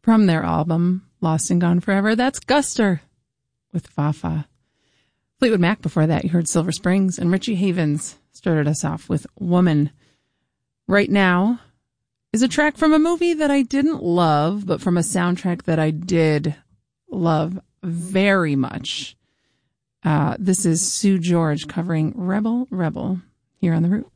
from their album Lost and Gone Forever. That's Guster with Fafa. Fleetwood Mac before that, you heard Silver Springs, and Richie Havens started us off with Woman. Right now is a track from a movie that I didn't love, but from a soundtrack that I did love very much. This is Sue George covering Rebel, Rebel here on The Root.